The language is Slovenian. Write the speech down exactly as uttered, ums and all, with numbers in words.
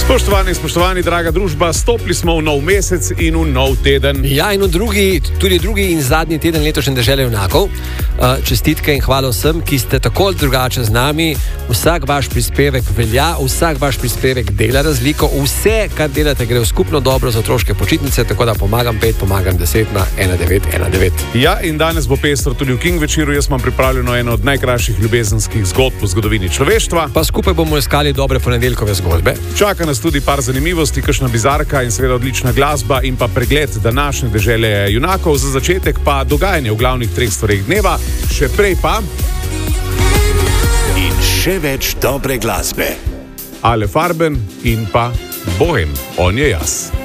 Spoštovani, spoštovani, draga družba, stopili smo v nov mesec in v nov teden. Ja, in v drugi, tudi drugi in zadnji teden letošnje Dežele junakov. Čestitke in hvala vsem, ki ste tako ali drugače z nami. Vsak vaš prispevek velja, vsak vaš prispevek dela razliko. Vse, kar delate, gre v skupno dobro za otroške počitnice, tako da pomagam pet, pomagam deset na ena devet ena devet. Ja, in danes bo pestro tudi v King večeru. Jaz imam pripravljeno eno od najkrajših ljubezenskih zgodb v zgodovini človeštva. Pa skupaj bomo iskali dobre ponedeljkove zgodbe. Čaka nas tudi par zanimivosti, kakšna bizarka in seveda odlična glasba in pa pregled današnje Dežele junakov. Za začetek pa dogajanje v glavnih treh stvareh dneva, še prej pa in še več dobre glasbe. Ale Farben in pa Bohem, on je jaz.